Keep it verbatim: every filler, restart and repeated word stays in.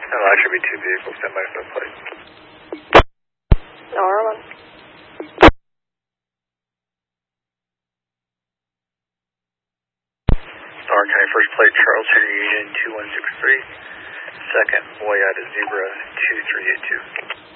That'll actually be two vehicles, stand by for the plate. Norman. Star County first plate, Charles Henry Union two one six three. Second, Boyata Zebra two three eight two.